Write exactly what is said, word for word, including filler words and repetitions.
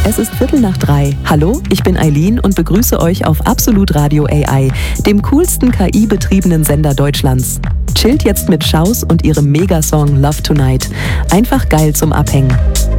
Es ist Viertel nach drei. Hallo, ich bin Eileen und begrüße euch auf Absolut Radio A I, dem coolsten K I-betriebenen Sender Deutschlands. Chillt jetzt mit Schaus und ihrem Megasong Love Tonight. Einfach geil zum Abhängen.